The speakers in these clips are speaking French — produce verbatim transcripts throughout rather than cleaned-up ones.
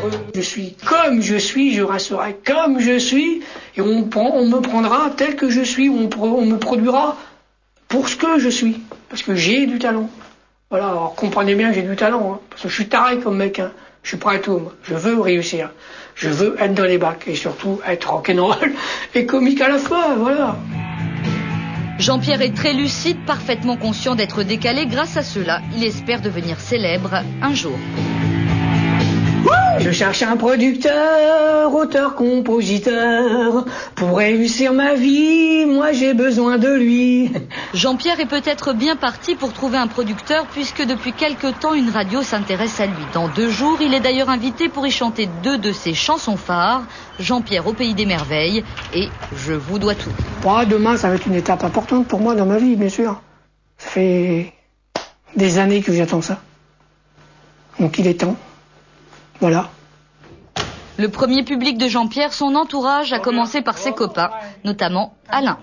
Je suis comme je suis, je resterai comme je suis, et on, prend, on me prendra tel que je suis, on, on me produira pour ce que je suis, parce que j'ai du talent. Voilà, alors comprenez bien que j'ai du talent, hein, parce que je suis taré comme mec, hein. Je suis prêt à tout, moi. Je veux réussir, je veux être dans les bacs, et surtout être rock'n'roll et comique à la fois, voilà. Jean-Pierre est très lucide, parfaitement conscient d'être décalé. Grâce à cela, il espère devenir célèbre un jour. Je cherche un producteur, auteur, compositeur. Pour réussir ma vie, moi j'ai besoin de lui. Jean-Pierre est peut-être bien parti pour trouver un producteur, puisque depuis quelque temps, une radio s'intéresse à lui. Dans deux jours, il est d'ailleurs invité pour y chanter deux de ses chansons phares, Jean-Pierre au pays des merveilles et Je vous dois tout. Moi, demain, ça va être une étape importante pour moi dans ma vie, bien sûr. Ça fait des années que j'attends ça. Donc il est temps. Voilà. Le premier public de Jean-Pierre, son entourage, a commencé par ses copains, notamment Alain.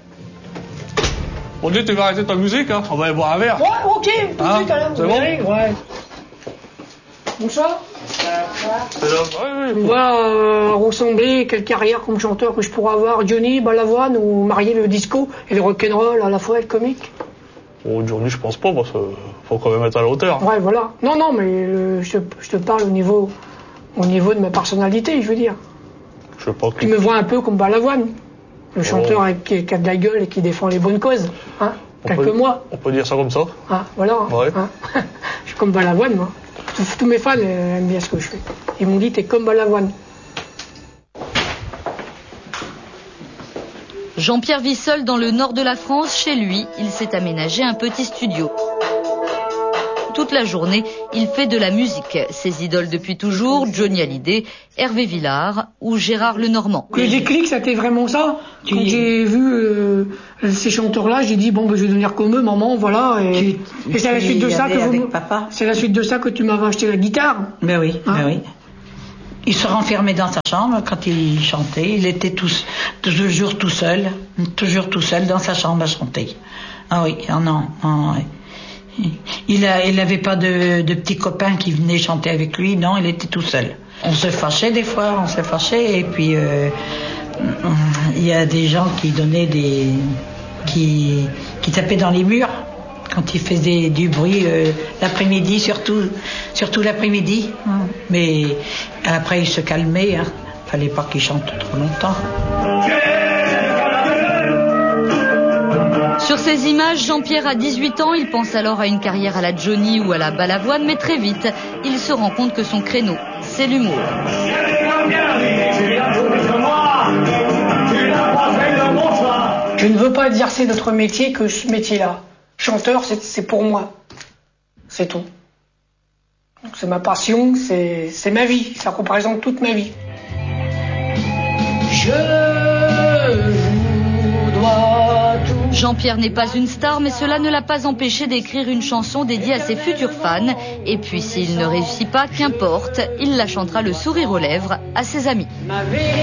On dit tu vas arrêter ta musique, hein. On va aller boire un verre. Ouais, ok, tout de hein suite Alain. C'est bon? Ouais. Bonsoir. C'est là. Oui, Tu oui. me vois euh, ressembler, quelle carrière comme chanteur que je pourrais avoir, Johnny, Balavoine, ou marier le disco et le rock'n'roll à la fois et le comique? Oh, Johnny, je pense pas, parce qu'il faut quand même être à la hauteur. Ouais, voilà. Non, non, mais euh, je, je te parle au niveau, au niveau de ma personnalité, je veux dire. Je sais pas Tu qui. me vois un peu comme Balavoine, le chanteur Oh. avec, qui, qui a de la gueule et qui défend les bonnes causes. Hein, On quelques peut- mois. On peut dire ça comme ça. Hein, voilà. Ouais. Hein. Je suis comme Balavoine, moi. Tous, tous mes fans euh, aiment bien ce que je fais. Ils m'ont dit, t'es comme Balavoine. Jean-Pierre vit seul dans le nord de la France. Chez lui, il s'est aménagé un petit studio. Toute la journée, il fait de la musique. Ses idoles depuis toujours, Johnny Hallyday, Hervé Villard ou Gérard Lenormand. Le déclic, c'était vraiment ça. Quand j'ai vu euh, ces chanteurs-là, j'ai dit, bon, ben, je vais devenir comme eux, maman, voilà. Et, et c'est à la suite de ça que vous... C'est la suite de ça que tu m'avais acheté la guitare. Ben oui, Hein? ben oui. Il se renfermait dans sa chambre quand il chantait. Il était tous, toujours tout seul, toujours tout seul dans sa chambre à chanter. Ah oui, ah non, ah ouais. Il a, il n'avait pas de, de petits copains qui venaient chanter avec lui. Non, il était tout seul. On se fâchait des fois, on se fâchait et puis euh, il y a des gens qui donnaient des, qui, qui tapaient dans les murs quand il faisait du bruit euh, l'après-midi, surtout, surtout l'après-midi. Mais après il se calmait. Hein. Fallait pas qu'il chante trop longtemps. Sur ces images, Jean-Pierre a dix-huit ans, il pense alors à une carrière à la Johnny ou à la Balavoine, mais très vite, il se rend compte que son créneau, c'est l'humour. Je ne veux pas exercer d'autre métier que ce métier-là. Chanteur, c'est pour moi. C'est tout. C'est ma passion, c'est ma vie. Ça représente toute ma vie. Je vous dois tout. Jean-Pierre n'est pas une star, mais cela ne l'a pas empêché d'écrire une chanson dédiée à ses futurs fans. Et puis s'il ne réussit pas, qu'importe, il la chantera le sourire aux lèvres à ses amis.